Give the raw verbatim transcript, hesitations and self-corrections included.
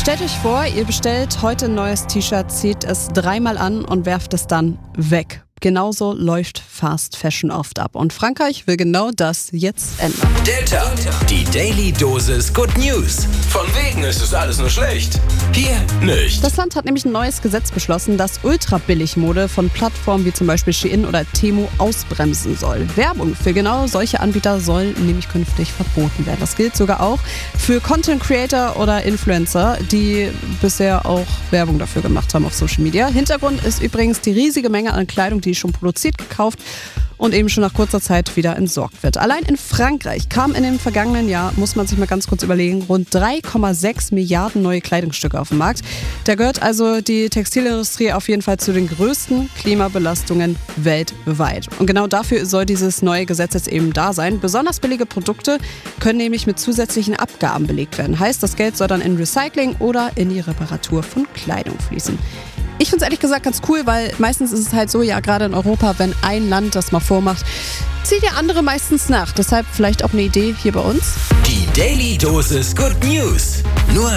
Stellt euch vor, ihr bestellt heute ein neues T-Shirt, zieht es dreimal an und werft es dann weg. Genauso läuft Fast Fashion oft ab. Und Frankreich will genau das jetzt ändern. Delta, die Daily Dosis Good News. Von wegen ist es alles nur schlecht. Hier nicht. Das Land hat nämlich ein neues Gesetz beschlossen, das Ultra-Billig-Mode von Plattformen wie zum Beispiel Shein oder Temu ausbremsen soll. Werbung für genau solche Anbieter soll nämlich künftig verboten werden. Das gilt sogar auch für Content-Creator oder Influencer, die bisher auch Werbung dafür gemacht haben auf Social Media. Hintergrund ist übrigens die riesige Menge an Kleidung, die schon produziert, gekauft und eben schon nach kurzer Zeit wieder entsorgt wird. Allein in Frankreich kamen in dem vergangenen Jahr, muss man sich mal ganz kurz überlegen, rund drei Komma sechs Milliarden neue Kleidungsstücke auf den Markt. Da gehört also die Textilindustrie auf jeden Fall zu den größten Klimabelastungen weltweit. Und genau dafür soll dieses neue Gesetz jetzt eben da sein. Besonders billige Produkte können nämlich mit zusätzlichen Abgaben belegt werden. Heißt, das Geld soll dann in Recycling oder in die Reparatur von Kleidung fließen. Ich finde es ehrlich gesagt ganz cool, weil meistens ist es halt so, ja gerade in Europa, wenn ein Land das mal vormacht, zieht der andere meistens nach. Deshalb vielleicht auch eine Idee hier bei uns. Die Daily Dosis Good News. Nur